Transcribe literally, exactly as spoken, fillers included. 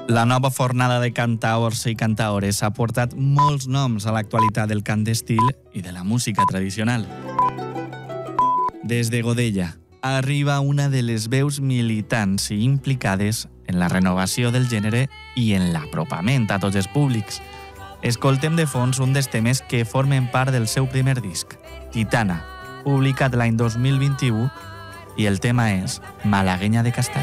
La nova fornada de cantaors i cantaores ha portat molts noms a l'actualitat del cant d'estil i de la música tradicional. Des de Godella arriba una de les veus militants i implicades en la renovació del gènere i en l'apropament a tots els públics. Escoltem de fons un dels temes que formen part del seu primer disc, Titana, publicat l'any dos mil vint-i-u, i el tema és Malagueña de Castalla.